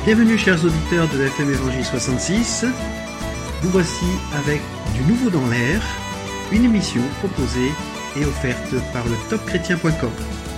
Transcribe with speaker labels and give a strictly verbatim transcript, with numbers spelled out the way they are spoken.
Speaker 1: Bienvenue chers auditeurs de F M Évangile soixante-six. Vous voici avec du nouveau dans l'air, une émission proposée et offerte par le top chrétien point com.